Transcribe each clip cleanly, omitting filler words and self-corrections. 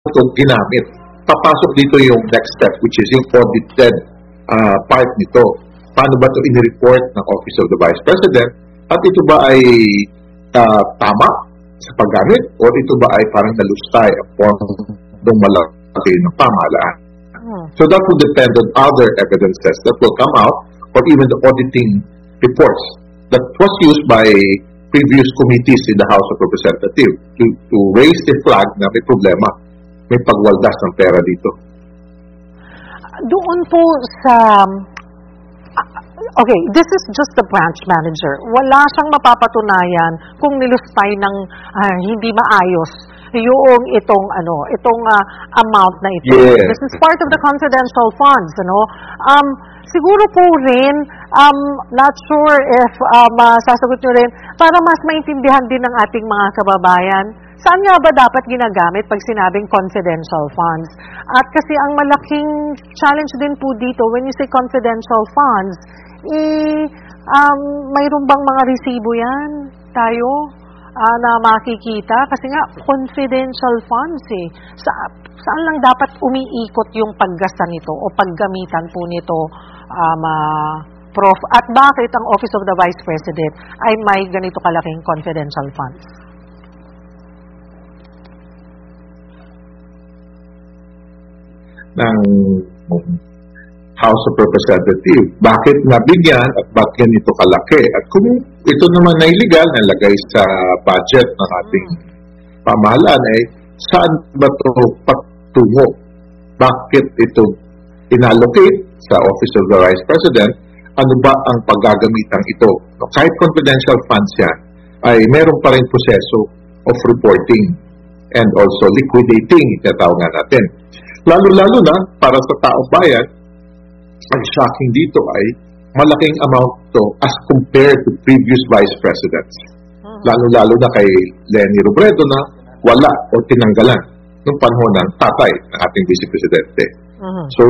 ito ginamit. Papasok dito yung next step, which is yung audited part nito. Paano ba ito in-report ng Office of the Vice President? At ito ba ay tama sa paggamit? O ito ba ay parang nalustay upon ng malaki ng pamahalaan? So that will depend on other evidences that will come out, or even the auditing reports that was used by previous committees in the House of Representatives to raise the flag na may problema, may pagwaldas ng pera dito. Doon po sa... Okay, this is just the branch manager. Wala siyang mapapatunayan kung nilustay ng hindi maayos yung itong amount na ito. Yes. This is part of the confidential funds, siguro po rin, not sure if masasagot nyo rin, para mas maintindihan din ng ating mga kababayan, saan nga ba dapat ginagamit pag sinabing confidential funds? At kasi ang malaking challenge din po dito, when you say confidential funds, mayroon bang mga resibo yan tayo na makikita? Kasi nga, confidential funds saan lang dapat umiikot yung paggasta nito o paggamitan po nito, Prof? At bakit ang Office of the Vice President ay may ganito kalaking confidential funds? Ng House of Representatives. Bakit nabigyan at bakit ito kalaki? At kung ito naman na illegal, nalagay sa budget ng ating pamahalaan, saan ba ito patungo? Bakit ito inallocate sa Office of the Vice President? Ano ba ang paggagamitan ito? Kahit confidential funds yan, ay meron pa rin proseso of reporting and also liquidating, itatawag nga natin. Lalo-lalo na para sa taong bayan, ang shocking dito ay malaking amount to as compared to previous vice presidents. Lalo-lalo na kay Leni Robredo na wala o tinanggalan noong panahon ng tatay ng ating vice presidente. So,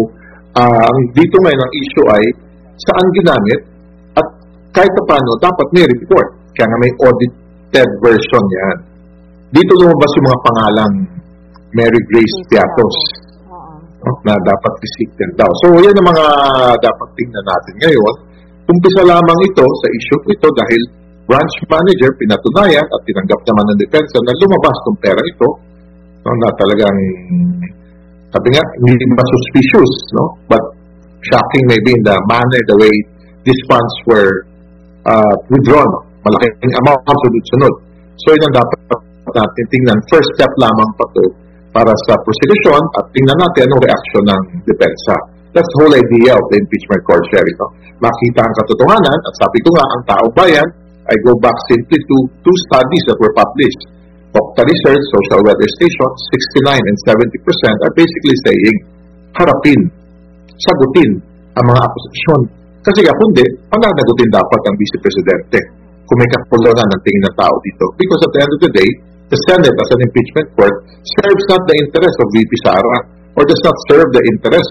dito ngayon ang issue ay saan ginamit at kahit paano dapat may report. Kaya nga may audited version yan. Dito lumabas yung mga pangalang Mary Grace Piatos na dapat restricted daw. So, yan ang mga dapat tingnan natin ngayon. Umpisa lamang ito sa issue ito dahil branch manager pinatunayan at tinanggap naman ng depensa na lumabas ng pera ito na talagang sabi nga, hindi ba suspicious, no? But shocking maybe in the manner, the way these funds were withdrawn. Malaking amount sunod-sunod. So, yun ang dapat natin tingnan. First step lamang pa ito para sa prosecution at tingnan natin anong reaksyon ng depensa. That's the whole idea of the impeachment court hearing. No? Makita ang katotohanan at sabi ko nga, ang taong bayan, I go back simply to two studies that were published. Okta Research, Social Weather Station, 69 and 70% are basically saying, harapin, sagutin ang mga akusasyon. Kasi kundi, pananagutin dapat ang Vice Presidente kung may kapulungan ng tingin ng tao dito. Because at the end of the day, the Senate as an impeachment court serves not the interest of VP Sara or does not serve the interest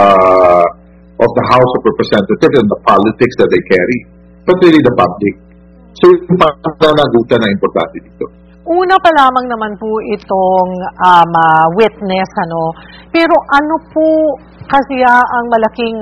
of the House of Representatives and the politics that they carry, but really the public. So yung pananagutan na importante dito. Una pa lamang naman po itong witness, pero ano po kasi ang malaking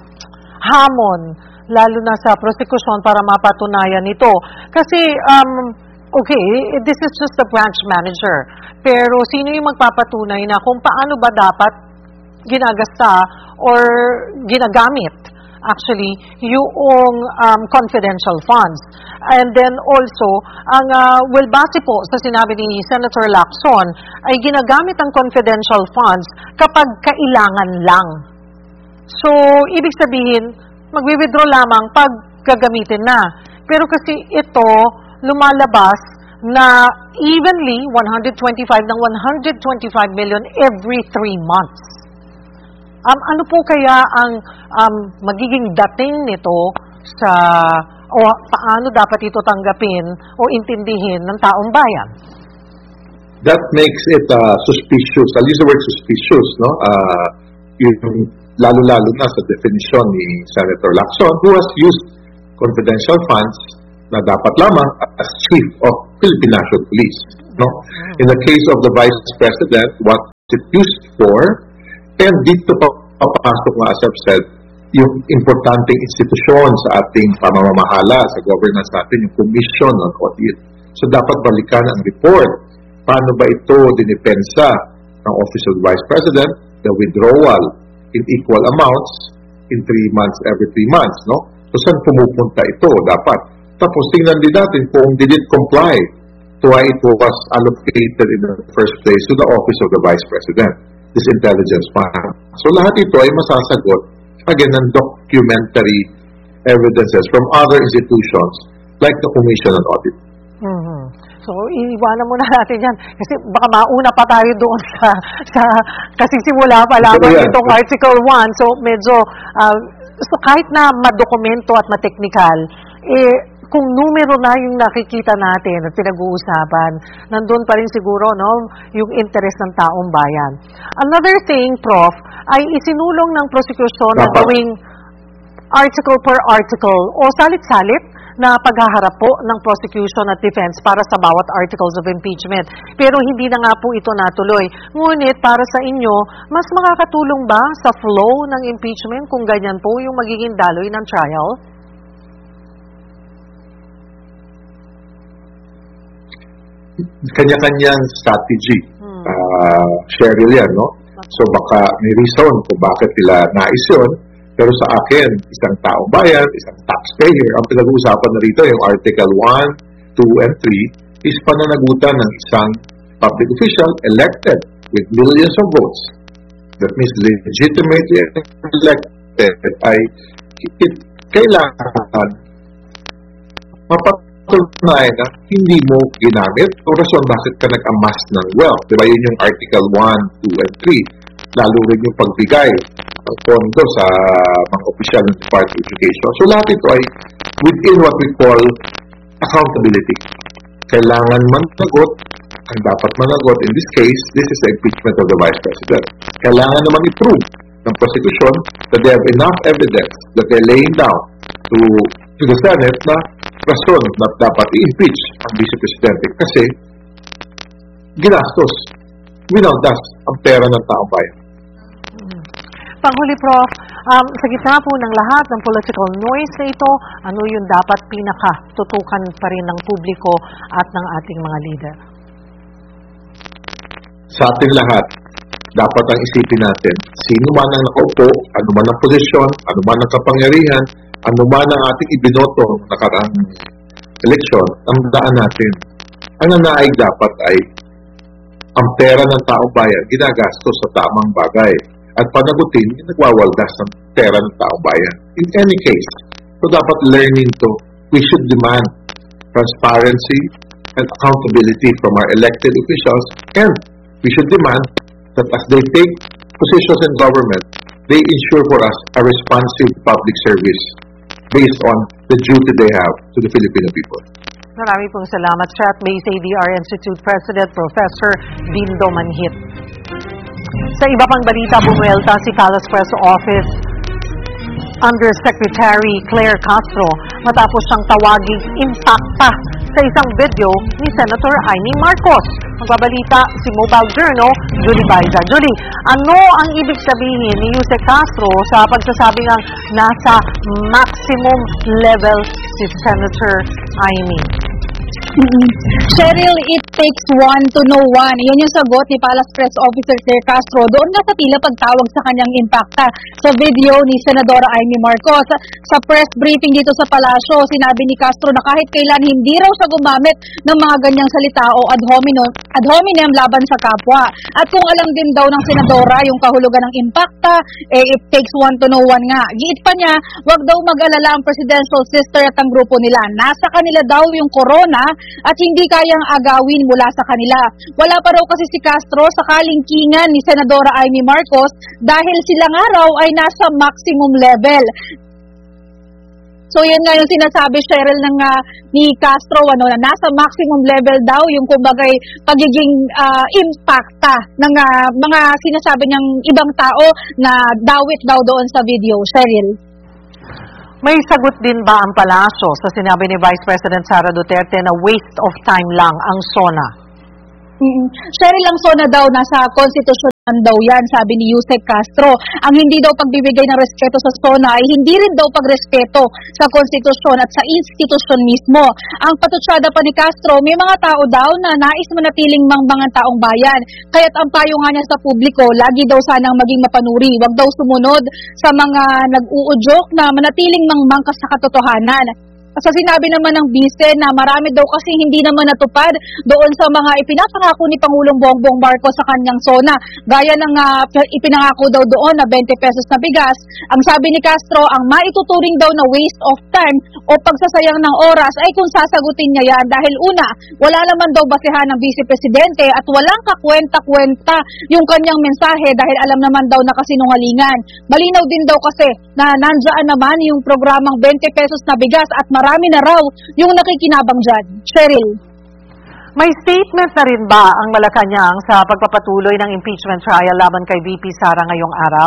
hamon, lalo na sa prosecution para mapatunayan ito. Kasi, okay, this is just the branch manager. Pero sino yung magpapatunay na kung paano ba dapat ginagasta or ginagamit actually yung confidential funds. And then also, ang base po sa sinabi ni Senator Lacson ay ginagamit ang confidential funds kapag kailangan lang. So, ibig sabihin, magwi-withdraw lamang pag gagamitin na. Pero kasi ito, lumalabas na evenly 125 ng 125 million every 3 months. Ano po kaya ang magiging dating nito sa o paano dapat ito tanggapin o intindihin ng taong bayan? That makes it suspicious. At least the word suspicious, no? Lalo-lalo na sa definition ni Senator Lacson, who has used confidential funds na dapat lamang as chief of Philippine National Police. No? In the case of the Vice President, what it used for. And dito papasok nga, as I've said, yung importanteng institusyon sa ating pamamamahala, sa governance natin, yung Commission on Audit. So dapat balikan ang report. Paano ba ito dinipensa ng Office of the Vice President, the withdrawal in equal amounts in 3 months, every 3 months, no? So saan pumupunta ito dapat? Tapos tingnan din natin kung did it comply to why it was allocated in the first place to the Office of the Vice President, this intelligence fund. So lahat ito ay masasagot again ng documentary evidences from other institutions like the Commission on Audit. Mhm. So, iiwanan muna natin yan. Kasi baka mauna pa tayo doon kasi simula pa lamang itong Article 1. So, medyo, so kahit na madokumento at mateknikal, kung numero na yung nakikita natin at pinag-uusapan, nandun pa rin siguro, no, yung interest ng taong bayan. Another thing, Prof, ay isinulong ng prosecution na gawing article per article o salit-salit na paghaharap po ng prosecution at defense para sa bawat articles of impeachment. Pero hindi na nga po ito natuloy. Ngunit para sa inyo, mas makakatulong ba sa flow ng impeachment kung ganyan po yung magiging daloy ng trial? Kanya-kanyang strategy. Cheryl yan, no? So baka may reason kung bakit nila nais yun. Pero sa akin, isang taong bayan, isang taxpayer, ang pinag-uusapan na rito, yung Article 1, 2, and 3, is pananagutan ng isang public official elected with millions of votes. That means legitimately elected ay kailangan mapatunayan na hindi mo ginamit o rason bakit ka nag-amass ng wealth. Diba yun yung Article 1, 2, and 3. Lalo rin yung pagbigay ng pondo sa mga opisyal ng Department of Education. So lahat ito ay within what we call accountability. Kailangan managot, ang dapat managot. In this case, this is the impeachment of the Vice President. Kailangan naman i-prove ng prosecution that they have enough evidence that they're laying down to the Senate na rason na dapat i-impeach ang Vice Presidente kasi ginastos, winaldas ang pera ng taong bayan. Panghuli, Prof, sa gitna po ng lahat ng political noise na ito, ano yung dapat pinaka-tutukan pa rin ng publiko at ng ating mga leader? Sa ating lahat, dapat ang isipin natin, sino man ang nakaupo, ano man ang posisyon, ano man ang kapangyarihan, ano man ang ating ibinoto ng nakaraang eleksyon, ang daan natin. Ang nanaig dapat ay ang pera ng taong bayan ginagastos sa tamang bagay at panagutin yung nagwawaldas ng pera ng taong bayan. In any case, so dapat learning to, we should demand transparency and accountability from our elected officials, and we should demand that as they take positions in government, they ensure for us a responsive public service based on the duty they have to the Filipino people. Marami pong salamat, Chat Base ADR Institute President Professor Dindo Manhit. Sa iba pang balita, bumuelta si Palace Press Office Undersecretary Claire Castro matapos siyang tawaging impacta sa isang video ni Senator Amy Marcos. Magbabalita si Mobile Journal, Julie Baiza. Julie, ano ang ibig sabihin ni Yuse Castro sa pagsasabing ang nasa maximum level si Senator Amy? Cheryl, it takes one to know one. Yun yung sagot ni Palace Press Officer Claire Castro doon nga sa tila pagtawag sa kanyang impacta sa video ni Senadora Amy Marcos. Sa press briefing dito sa Palasyo, sinabi ni Castro na kahit kailan hindi raw siya gumamit ng mga ganyang salita o ad hominem laban sa kapwa. At kung alam din daw ng Senadora yung kahulugan ng impacta, it takes one to know one nga. Giit pa niya, wag daw mag-alala ang presidential sister at ang grupo nila. Nasa kanila daw yung corona at hindi kayang agawin mula sa kanila. Wala pa raw kasi si Castro sa kalingkingan ni Senadora Amy Marcos dahil sila nga raw ay nasa maximum level. So yan nga yung sinasabi, Cheryl, ni Castro, na nasa maximum level daw yung kumbagay pagiging impacta ng mga sinasabi niyang ibang tao na dawit daw doon sa video, Cheryl. May sagot din ba ang palasyo sa sinabi ni Vice President Sara Duterte na waste of time lang ang SONA? Cheryl, ang SONA daw nasa konstitusyon daw yan, sabi ni Yusek Castro. Ang hindi daw pagbibigay ng respeto sa SONA ay hindi rin daw pagrespeto sa konstitusyon at sa institusyon mismo. Ang patutsada pa ni Castro, may mga tao daw na nais manatiling mga taong bayan. Kaya't ang payo nga niya sa publiko, lagi daw sanang maging mapanuri. Huwag daw sumunod sa mga nag-uudyok na manatiling mangmangkas sa katotohanan. Sa sinabi naman ng bise na marami daw kasi hindi naman natupad doon sa mga ipinapangako ni Pangulong Bongbong Marcos sa kanyang SONA. Gaya ng ipinangako daw doon na 20 pesos na bigas. Ang sabi ni Castro, ang maituturing daw na waste of time o pagsasayang ng oras ay kung sasagutin niya yan. Dahil una, wala naman daw basehan ng Vice Presidente at walang kakwenta-kwenta yung kanyang mensahe dahil alam naman daw na kasinungalingan. Malinaw din daw kasi na nandiyan naman yung programang 20 pesos na bigas at marami na raw yung nakikinabang dyan. Cheryl. May statement na rin ba ang Malacanang sa pagpapatuloy ng impeachment trial laban kay VP Sara ngayong araw?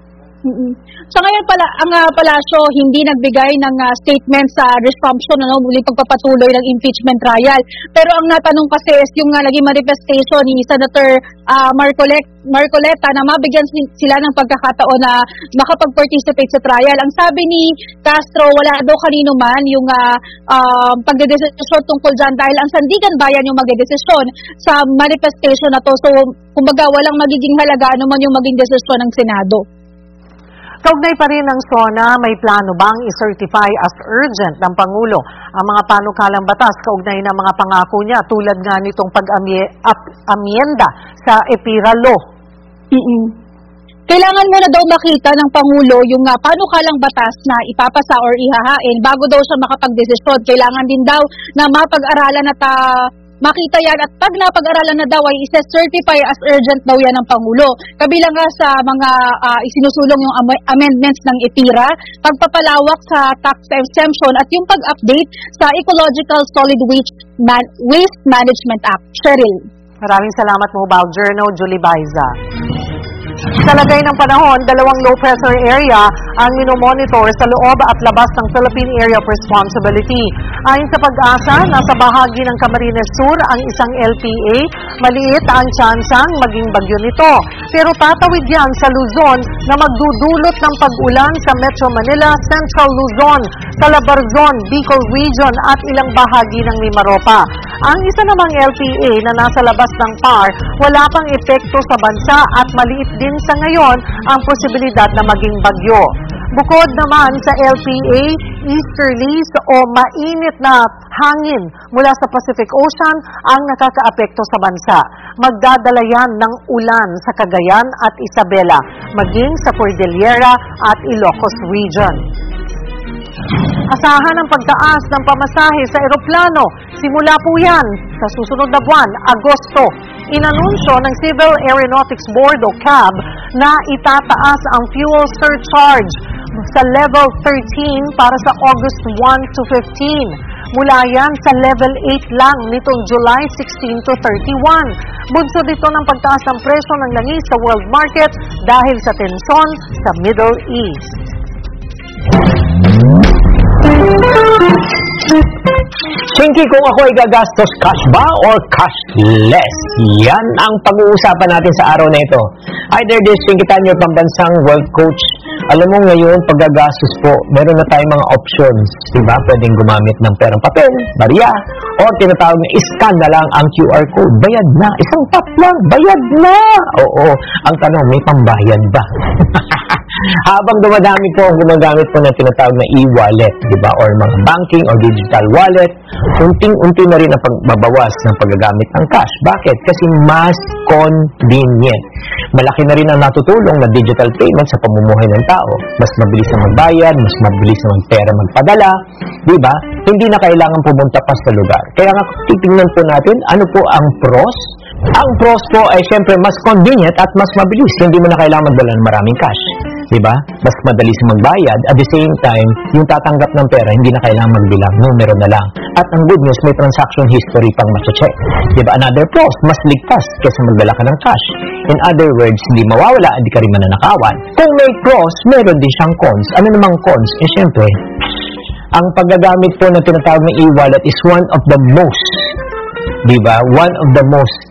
Sa ngayon pala, ang palasyo hindi nagbigay ng statement sa resumption muli pagpapatuloy ng impeachment trial. Pero ang natanong kasi is yung naging manifestation ni Senator Marcoleta na mabigyan sila ng pagkakataon na makapag-participate sa trial. Ang sabi ni Castro, wala daw kanino man yung pagdedesisyon tungkol dyan dahil ang Sandigan Bayan yung magdedesisyon sa manifestation na to. So, kumbaga, walang magiging halaga ano man yung maging desisyon ng Senado. Kaugnay pa rin ng SONA, may plano bang i-certify as urgent ng Pangulo ang mga panukalang batas kaugnay ng mga pangako niya tulad nga nitong pag-amyenda sa EPIRA Law? Kailangan muna daw makita ng Pangulo yung panukalang batas na ipapasa or ihahain bago daw siya makapag-desisyon. Kailangan din daw na mapag-aralan at makita yan at pag napag-aralan na daw ay isa-certify as urgent daw yan ng Pangulo. Kabilang nga sa mga isinusulong yung amendments ng EPIRA, pagpapalawak sa tax exemption at yung pag-update sa Ecological Solid Waste Management Act. Cheryl. Maraming salamat mo, Baljerno Julie Baiza. Sa lagay ng panahon, 2 low pressure area ang minomonitor sa loob at labas ng Philippine Area of Responsibility. Ayon sa Pag-asa, nasa bahagi ng Camarines Sur ang isang LPA, maliit ang tsansang maging bagyo nito. Pero tatawid yan sa Luzon na magdudulot ng pag-ulan sa Metro Manila, Central Luzon, Calabarzon, Bicol Region at ilang bahagi ng Mimaropa. Ang isa namang LPA na nasa labas ng PAR, wala pang epekto sa bansa at maliit din sa ngayon ang posibilidad na maging bagyo. Bukod naman sa LPA, easterlies o mainit na hangin mula sa Pacific Ocean ang nakakaapekto sa bansa. Magdadala yan ng ulan sa Cagayan at Isabela, maging sa Cordillera at Ilocos Region. Asahan ang pagtaas ng pamasahe sa eroplano. Simula po yan sa susunod na buwan, Agosto. Inanunsyo ng Civil Aeronautics Board o CAB na itataas ang fuel surcharge sa level 13 para sa August 1 to 15. Mula yan sa level 8 lang nitong July 16 to 31. Bunsod ito ng pagtaas ng presyo ng langis sa world market dahil sa tensyon sa Middle East. Chinky, kung ako ay gagastos, cash ba or cashless? Yan ang pag-uusapan natin sa araw na ito. Either this, Chinky Tanyo, pambansang world coach. Alam mo ngayon, paggagastos po, meron na tayong mga options. Diba? Pwedeng gumamit ng perang papel, barya, or tinatawag na scan na lang ang QR code. Bayad na. Isang tap lang. Bayad na. Oo. Ang tanong, may pambayad ba? Habang dumadami po ang gumagamit po ng tinatawag na e-wallet, diba? Or mga banking or digital wallet, unting-unti na rin ang pagbabawas ng paggagamit ng cash. Bakit? Kasi mas convenient. Malaki na rin ang natutulong na digital payment sa pamumuhay ng tao. Mas mabilis na magbayad, mas mabilis na magpera magpadala, diba? Hindi na kailangan pumunta pa sa lugar. Kaya nga, titingnan po natin, ano po ang pros? Ang pros po ay syempre mas convenient at mas mabilis. Hindi mo na kailangan magdala ng maraming cash. Diba? Mas madali sa magbayad. At the same time, yung tatanggap ng pera, hindi na kailangan magbilang. Numero na lang. At ang good news, may transaction history pang mache-check. Diba? Another pros, mas ligtas kaysa magdala ka ng cash. In other words, hindi mawawala, hindi ka rin mananakawan. Kung may pros, meron din siyang cons. Ano namang cons? Eh syempre, ang paggagamit po ng tinatawag na e-wallet is one of the most, diba? One of the most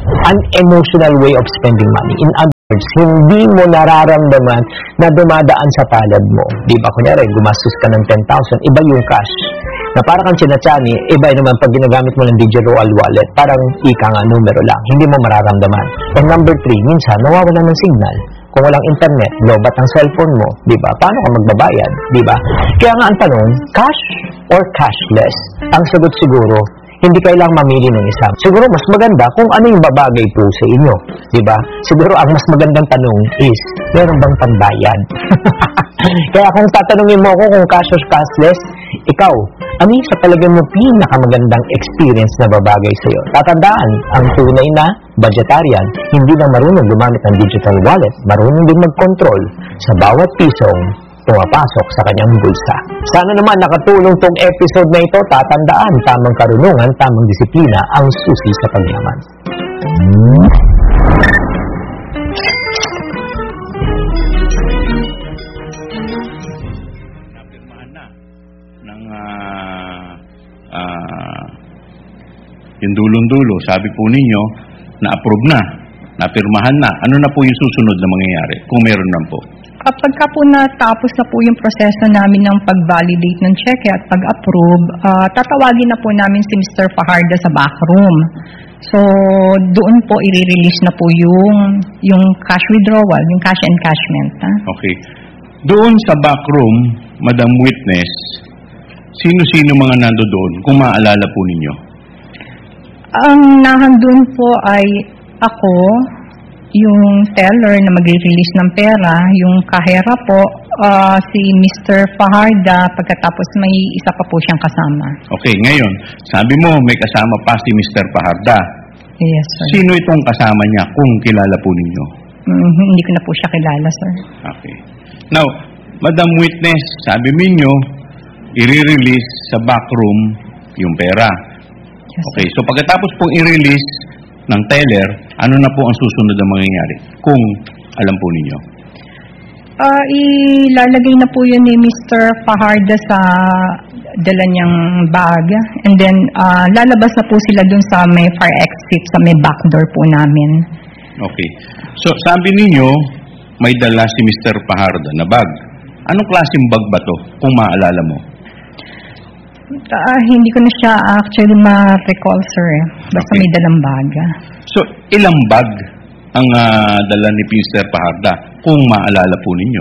an emotional way of spending money. In other words, hindi mo nararamdaman na dumadaan sa palad mo. Di ba? Kunyari, gumastos ka ng 10,000, iba yung cash. Na parang kang chinachani, iba naman pag ginagamit mo ng digital wallet, parang ika nga numero lang. Hindi mo mararamdaman. And number 3, minsan, nawawala ng signal. Kung walang internet, lobat ang cellphone mo, di ba? Paano ka magbabayad, di ba? Kaya nga ang tanong, cash or cashless? Ang sagot siguro, hindi kailangang mamili ng isa. Siguro mas maganda kung ano yung babagay po sa inyo, di ba? Siguro ang mas magandang tanong is, meron bang pambayad? Kaya kung tatanungin mo ako kung cash or cashless, ikaw, ano yung sa palagay mo pinakamagandang experience na babagay sa'yo? Tatandaan, ang tunay na budgetarian, hindi lang marunong gumamit ng digital wallet, marunong din mag-control sa bawat pisong pumapasok sa kanyang bulsa. Sana naman nakatulong tong episode na ito. Tatandaan, tamang karunungan, tamang disiplina ang susi sa pagyaman. Napirmahan na ng yung dulong-dulo. Sabi po ninyo, na-approve na, napirmahan na. Ano na po yung susunod na mangyayari kung meron na po? Kapag po natapos na po yung proseso namin ng pag-validate ng cheque at pag-approve, tatawagin na po namin si Mr. Fajarda sa backroom. So, doon po i-release na po yung cash withdrawal, yung cash encashment. Okay. Doon sa backroom, Madam Witness, sino-sino mga nando doon, kung maalala po ninyo? Ang nahandun po ay ako, yung teller na magre-release ng pera, yung kahera po, si Mr. Fajarda, pagkatapos may isa pa po siyang kasama. Okay, ngayon, sabi mo may kasama pa si Mr. Fajarda. Yes, sir. Sino itong kasama niya kung kilala po ninyo? Hindi ko na po siya kilala, sir. Okay. Now, Madam Witness, sabi ninyo, i-release sa backroom yung pera. Yes, Okay, so pagkatapos pong i-release ng teller, ano na po ang susunod na mangyayari? Kung alam po ninyo. Ilalagay na po yun ni Mr. Fajarda sa dala niyang bag. And then, lalabas na po sila dun sa may fire exit, sa may back door po namin. Okay. So, sabi ninyo, may dala si Mr. Fajarda na bag. Anong klaseng bag ba to, kung maalala mo? Hindi ko na siya actually ma-recall, sir. Basta Okay. may dalang bag. So, ilang bag ang dala ni Mr. Fajarda, kung maalala po ninyo?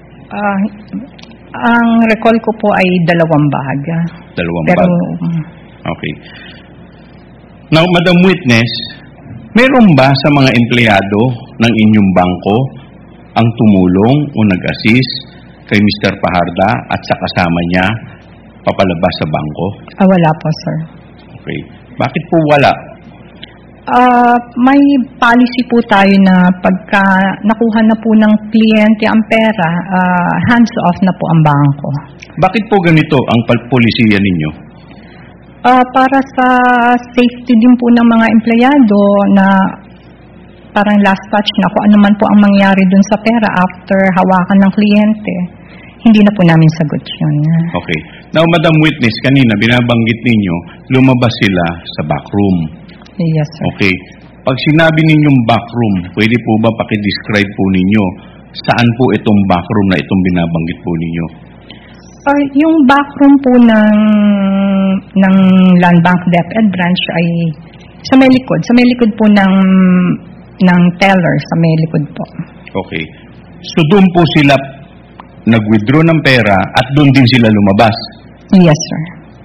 Ang recall ko po ay 2 bag. 2 Pero, bag. Okay. Now, Madam Witness, meron ba sa mga empleyado ng inyong bangko ang tumulong o nag-assist kay Mr. Fajarda at sa kasama niya papalabas sa bangko? wala po, sir. Okay. Bakit po wala? May policy po tayo na pagka nakuha na po ng kliyente ang pera, hands off na po ang bangko. Bakit po ganito ang polisiya ninyo? Para sa safety din po ng mga empleyado na parang last touch na kung ano man po ang mangyari dun sa pera after hawakan ng kliyente, hindi na po namin sagot yun. Okay. Now, Madam Witness, kanina binabanggit ninyo, lumabas sila sa backroom. Yes, sir. Okay. Pag sinabi ninyong backroom, pwede po ba pakidescribe po ninyo saan po itong backroom na itong binabanggit po ninyo? Yung backroom po ng Land Bank DepEd branch ay sa may likod po ng teller, sa may likod po. Okay. So doon po sila nag-withdraw ng pera at doon din sila lumabas? Yes, sir.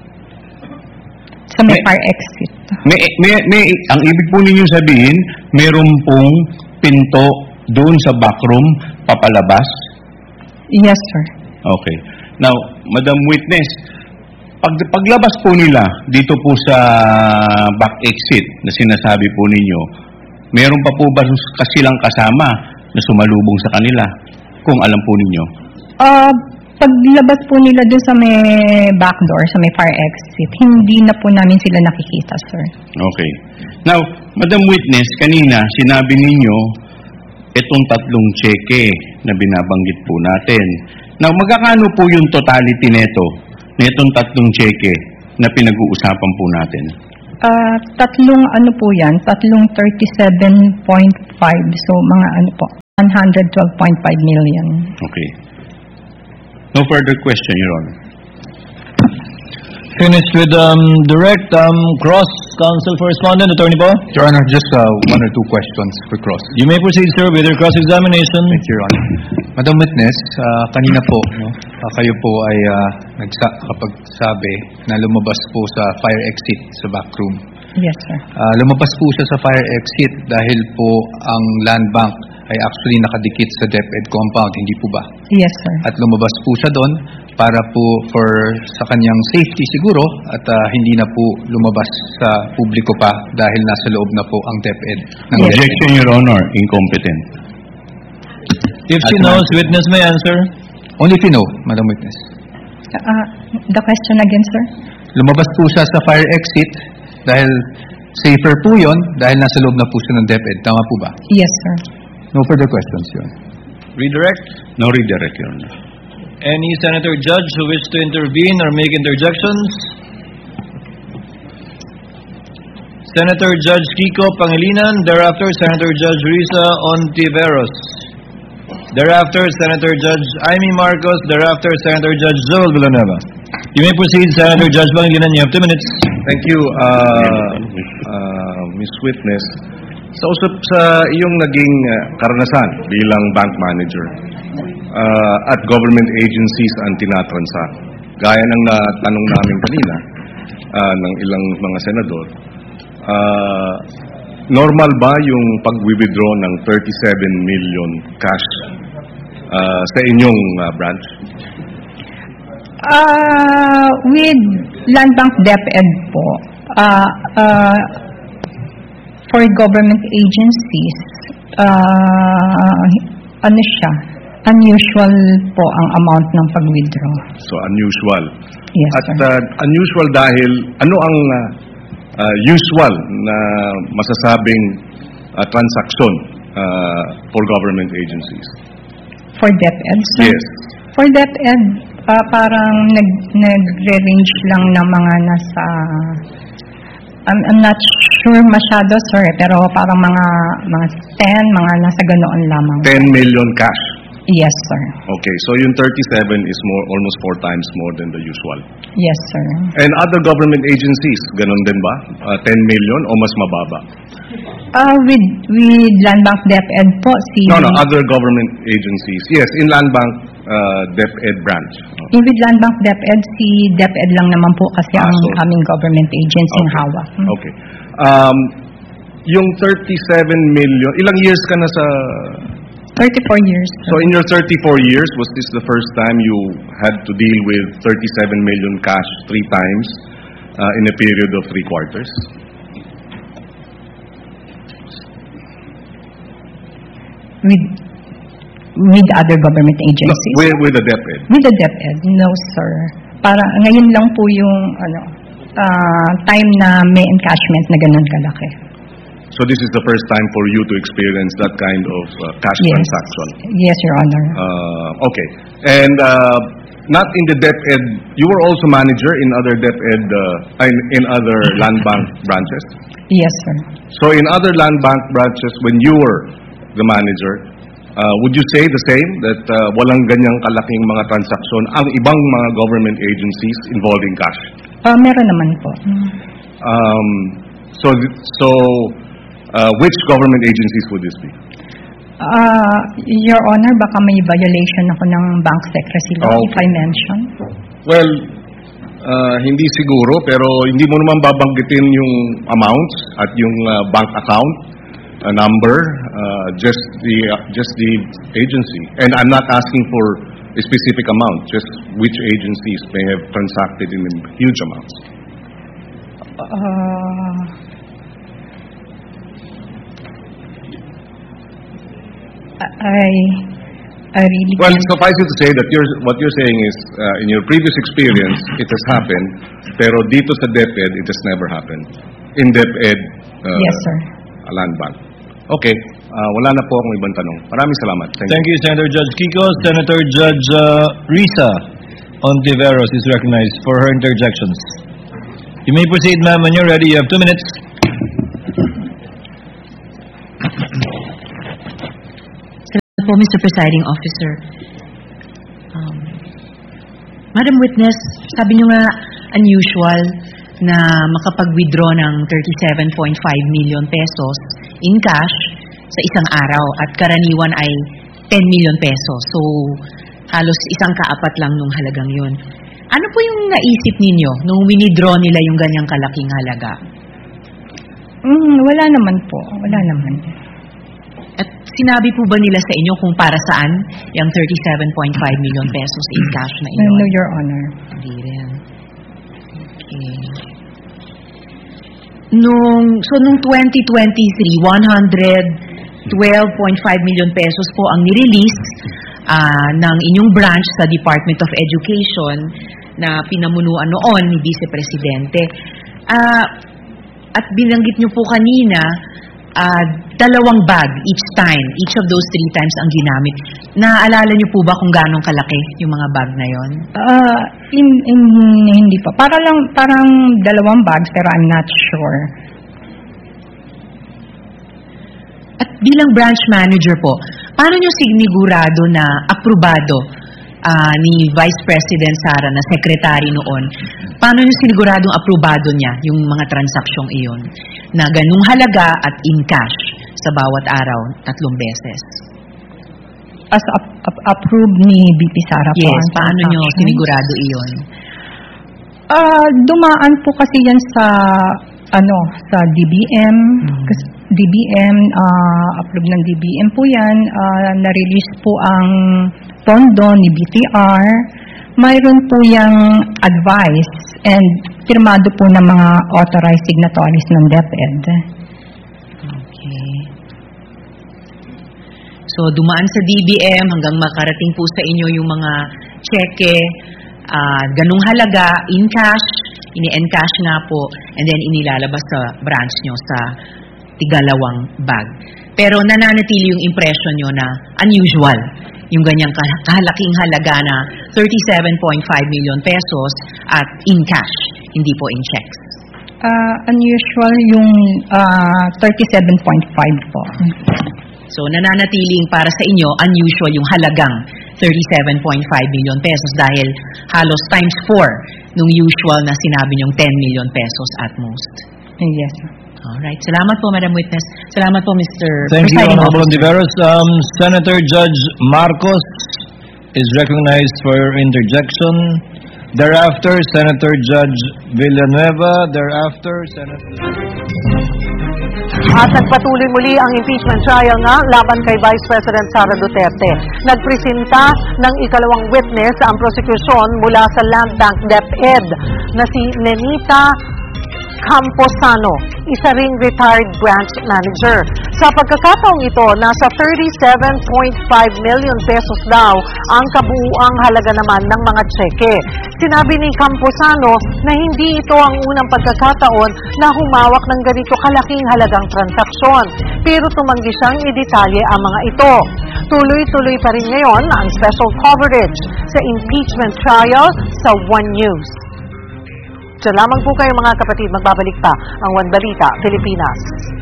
Sa may fire exit. Ang ibig po ninyong sabihin, meron pong pinto doon sa backroom papalabas? Yes, sir. Okay. Now, Madam Witness, paglabas po nila dito po sa back exit na sinasabi po ninyo, meron pa po ba silang kasama na sumalubong sa kanila? Kung alam po ninyo. Paglabas po nila doon sa may back door, sa may fire exit, hindi na po namin sila nakikita, sir. Okay. Now, Madam Witness, kanina sinabi ninyo itong 3 cheque na binabanggit po natin. Now, magkakano po yung totality nito, nitong 3 cheque na pinag-uusapan po natin? Tatlong ano po yan, tatlong 37.5. So, mga ano po, 112.5 million. Okay. No further question, Your Honor. Finished with direct cross counsel for respondent, Attorney Po. Your Honor, just one or two questions for cross. You may proceed, sir, with your cross-examination. Thank you, Your Honor. Madam Witness, kanina po, kayo po ay kapagsabi na lumabas po sa fire exit sa backroom. Yes, sir. Lumabas po siya sa fire exit dahil po ang land bank ay actually nakadikit sa DepEd compound, hindi po ba? Yes, sir. At lumabas po siya doon para po sa kanyang safety siguro at hindi na po lumabas sa publiko pa dahil nasa loob na po ang DepEd. Objection, Your Honor. Incompetent. If she knows, witness may answer. Only if you know, Madam Witness. The question again, sir? Lumabas po siya sa fire exit dahil safer po yun dahil nasa loob na po siya ng DepEd. Tama po ba? Yes, sir. No further questions, Your Honor. Redirect. No redirect, Your Honor. Any senator judge who wishes to intervene or make interjections? Senator Judge Kiko Pangilinan, thereafter Senator Judge Risa Ontiveros. Thereafter, Senator Judge Amy Marcos. Thereafter, Senator Judge Joel Villanueva. You may proceed, Senator Judge Pangilinan. You have 2 minutes. Thank you, Ms. Witness. Sa usap sa iyong naging karanasan bilang bank manager at government agencies ang tinatransact, gaya ng natanong namin kanina ng ilang mga senador, normal ba yung pag-withdraw ng 37 million cash sa inyong branch? With Land Bank DepEd po, for government agencies, ano siya, unusual po ang amount ng pag-withdraw. So, unusual. Yes, At sir. unusual dahil, ano ang usual na masasabing transaksyon for government agencies? For DepEd, sir? Yes. For DepEd, parang nagre-range lang ng mga nasa, I'm not sure masyado, sir, pero parang mga 10, mga nasa ganoon lamang. 10 million cash. Yes, sir. Okay, so yung 37 is almost 4 times more than the usual. Yes, sir. And other government agencies, ganun din ba? 10 million o mas mababa? With Land Bank DepEd po, No, other government agencies. Yes, in Land Bank DepEd branch. With Land Bank DepEd, si DepEd lang naman po kasi ang so- aming government agency ng hawak. Okay. Yung 37 million, ilang years ka na sa... 34 years. So in your 34 years, was this the first time you had to deal with 37 million cash 3 times in a period of 3 quarters? With other government agencies? No, with the DepEd. With the DepEd, no, sir. Para ngayon lang po yung time na may encashment na ganun kalaki. So this is the first time for you to experience that kind of cash Yes. transaction? Yes, Your Honor. Okay. And not in the DepEd, you were also manager in other DepEd, in other land bank branches? Yes, sir. So in other land bank branches, when you were the manager, would you say the same, that walang ganyang kalaking mga transaksyon ang ibang mga government agencies involving cash? Meron naman po. Which government agencies would this be? Your Honor, baka may violation ako ng bank secrecy law if I mention. Well, hindi siguro, pero hindi mo naman babanggitin yung amounts at yung bank account number, just the agency. And I'm not asking for a specific amount, just which agencies may have transacted in huge amounts. I really Well, can't. suffice it to say that what you're saying is, in your previous experience, it has happened, pero dito sa DepEd, it has never happened. In DepEd, Yes, sir. Land Bank. Okay, wala na po akong ibang tanong. Maraming salamat. Thank you, Senator Judge Kiko. Senator Judge Risa Ontiveros is recognized for her interjections. You may proceed, ma'am, when you're ready. You have 2 minutes. Salamat po, Mr. Presiding Officer. Madam Witness, sabi niyo nga unusual na makapag-withdraw ng 37.5 million pesos in cash sa isang araw at karaniwan ay 10 million pesos. So, halos isang kaapat lang nung halagang yun. Ano po yung naisip ninyo nung winidraw nila yung ganyang kalaking halaga? Wala naman po. Wala naman. At sinabi po ba nila sa inyo kung para saan yung 37.5 million pesos in cash na iyon? No, Your Honor. Hindi rin. Okay. Nung 2023, 112.5 million pesos po ang nirelease ng inyong branch sa Department of Education na pinamunuan noon ni Vice Presidente. At binanggit niyo po kanina, 2 bag each time. Each of those 3 times ang ginamit. Naaalala niyo po ba kung gaano kalaki yung mga bag na yon? Hindi pa. Parang 2 bags, pero I'm not sure. At bilang branch manager po, paano niyo sinigurado na aprobado ni Vice President Sara na secretary noon? Paano niyo siguradong aprobado niya yung mga transaksyong iyon na ganung halaga at in cash sa bawat araw 3 beses? As approved ni VP Sara po. Yes, paano niyo sinigurado iyon? Dumaan po kasi yan sa sa DBM. Kasi DBM, approved ng DBM po yan. Na-release po ang pondo ni BTR. Mayroon po yung advice and pirmado po ng mga authorized signatories ng DepEd. Okay. So, dumaan sa DBM hanggang makarating po sa inyo yung mga cheque, ganung halaga, in cash, ini-encash nga po, and then inilalabas sa branch nyo sa 2 bag. Pero nananatili yung impression nyo na unusual yung ganyang kahalaking halaga na 37.5 million pesos at in cash, hindi po in checks. Unusual yung 37.5 po. So, nananatiling para sa inyo, unusual yung halagang 37.5 million pesos dahil halos times 4 nung usual na sinabi niyong 10 million pesos at most. Yes, sir. Alright. Salamat po, Madam Witness. Salamat po, Mr. Thank you, Presiding Honorable Officer. Ontiveros. Senator Judge Marcos is recognized for interjection. Thereafter, Senator Judge Villanueva. Thereafter, Senator... At nagpatuloy muli ang impeachment trial nga laban kay Vice President Sara Duterte. Nagpresenta ng ikalawang witness ang prosecution mula sa Land Bank DepEd na si Nenita Camposano, isa ring retired branch manager. Sa pagkakataong ito, nasa 37.5 million pesos daw ang kabuuang halaga naman ng mga tseke. Sinabi ni Camposano na hindi ito ang unang pagkakataon na humawak ng ganito kalaking halagang transaksyon. Pero tumanggi siyang idetalye ang mga ito. Tuloy-tuloy pa rin ngayon ang special coverage sa impeachment trial sa One News. Diyan lamang po kayo mga kapatid, magbabalik pa ang One Balita Pilipinas.